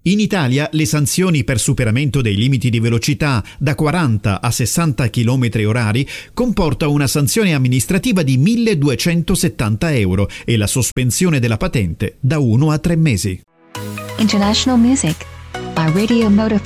In Italia le sanzioni per superamento dei limiti di velocità da 40 a 60 km orari comporta una sanzione amministrativa di 1.270 euro e la sospensione della patente da 1 a 3 mesi. International music by Radio Motive